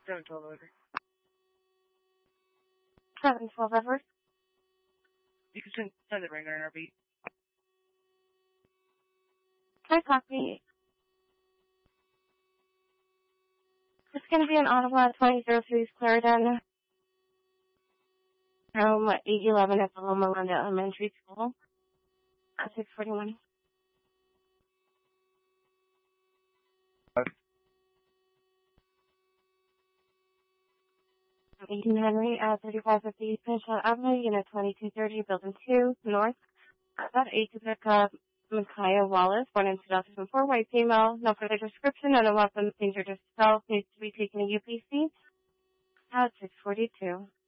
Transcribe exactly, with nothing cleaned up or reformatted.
seven twelve over. seven twelve Edward. You can send, send the ringer in our beat. Hi, copy. It's going to be in Ottawa, twenty oh three Clarendon, from eight eleven at the Loma Linda Elementary School at six forty-one. eighteen Henry at thirty-five fifty East Pinchot Avenue, Unit twenty-two thirty, Building two, North. About eight to pick up Micaiah Wallace, born in two thousand four, white female. No further description, and a weapon injured herself needs to be taken to U P C at six forty-two.